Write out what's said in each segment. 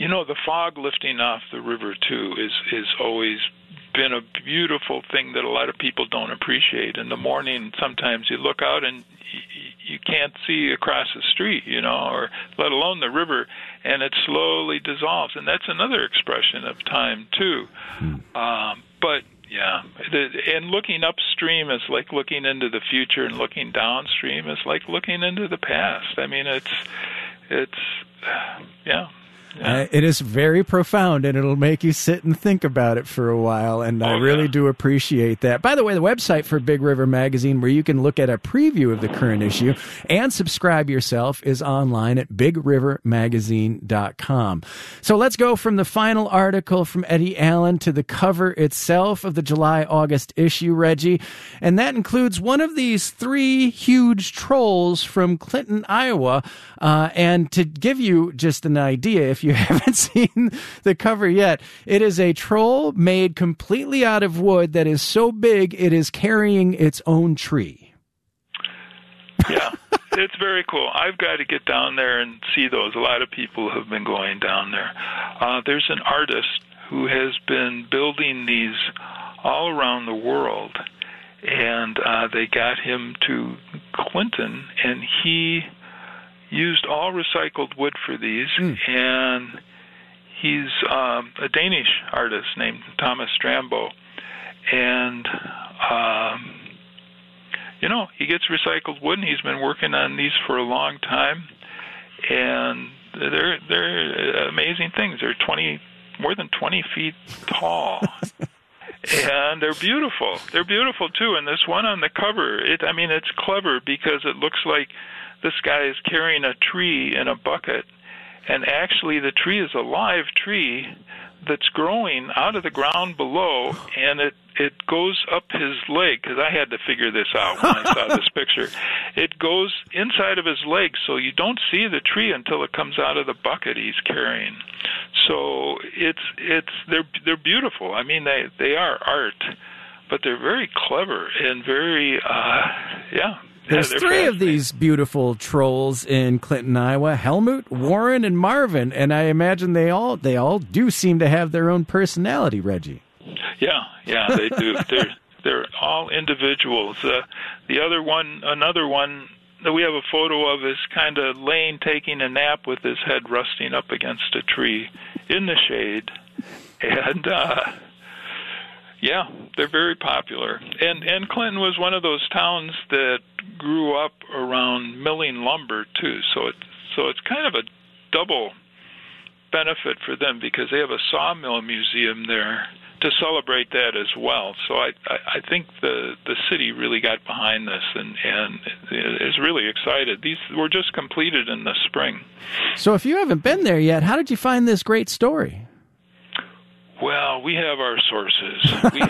the fog lifting off the river too is always been a beautiful thing that a lot of people don't appreciate. In the morning, sometimes you look out and you can't see across the street, or let alone the river, and it slowly dissolves. And that's another expression of time too. But yeah, and looking upstream is like looking into the future, and looking downstream is like looking into the past. I mean, it's yeah. It is very profound, and it'll make you sit and think about it for a while, and I really do appreciate that. By the way, the website for Big River Magazine, where you can look at a preview of the current issue and subscribe yourself, is online at bigrivermagazine.com. So let's go from the final article from Eddie Allen to the cover itself of the July-August issue, Reggie, and that includes one of these 3 huge trolls from Clinton, Iowa, and to give you just an idea, if you haven't seen the cover yet, it is a troll made completely out of wood that is so big it is carrying its own tree. Yeah, it's very cool. I've got to get down there and see those. A lot of people have been going down there. There's an artist who has been building these all around the world, and they got him to Clinton, and he used all recycled wood for these, and he's a Danish artist named Thomas Strambo, and he gets recycled wood, and he's been working on these for a long time, and they're amazing things. They're more than 20 feet tall. And they're beautiful. They're beautiful too. And this one on the cover, it's clever because it looks like this guy is carrying a tree in a bucket, and actually the tree is a live tree that's growing out of the ground below, and it goes up his leg, because I had to figure this out when I saw this picture. It goes inside of his leg, so you don't see the tree until it comes out of the bucket he's carrying. So they're beautiful. I mean, they are art, but they're very clever and very There's 3 of these beautiful trolls in Clinton, Iowa: Helmut, Warren, and Marvin, and I imagine they all do seem to have their own personality, Reggie. Yeah, they do. They're all individuals. Another one that we have a photo of is kind of laying, taking a nap with his head resting up against a tree in the shade, and they're very popular. And Clinton was one of those towns that grew up around milling lumber too. So it's kind of a double benefit for them, because they have a sawmill museum there to celebrate that as well. So I think the city really got behind this and is really excited. These were just completed in the spring. So if you haven't been there yet, how did you find this great story? Well, we have our sources.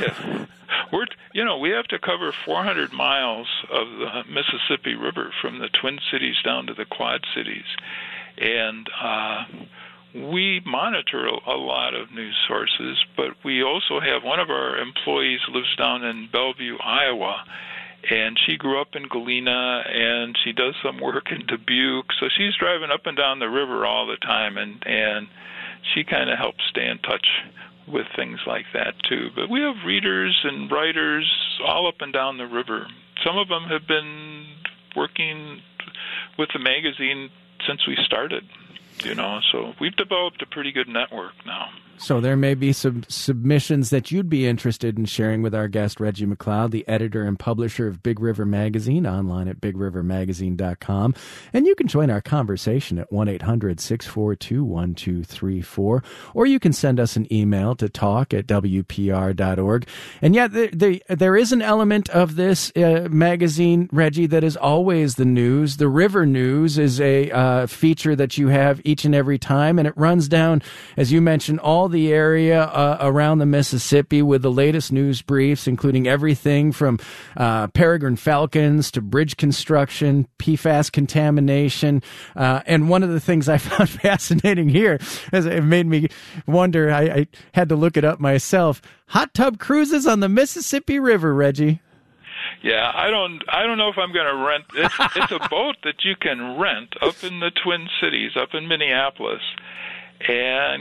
We have to cover 400 miles of the Mississippi River from the Twin Cities down to the Quad Cities, and we monitor a lot of news sources. But we also have one of our employees lives down in Bellevue, Iowa, and she grew up in Galena, and she does some work in Dubuque. So she's driving up and down the river all the time, and she kind of helps stay in touch with things like that too. But we have readers and writers all up and down the river. Some of them have been working with the magazine since we started, so we've developed a pretty good network now. So there may be some submissions that you'd be interested in sharing with our guest, Reggie McLeod, the editor and publisher of Big River Magazine, online at bigrivermagazine.com. And you can join our conversation at 1-800-642-1234, or you can send us an email to talk@wpr.org. And yet there is an element of this magazine, Reggie, that is always the news. The River News is a feature that you have each and every time, and it runs down, as you mentioned, all the area around the Mississippi with the latest news briefs, including everything from peregrine falcons to bridge construction, PFAS contamination. And one of the things I found fascinating here, as it made me wonder, I had to look it up myself, hot tub cruises on the Mississippi River, Reggie. Yeah, I don't know if I'm going to rent. It's a boat that you can rent up in the Twin Cities, up in Minneapolis, and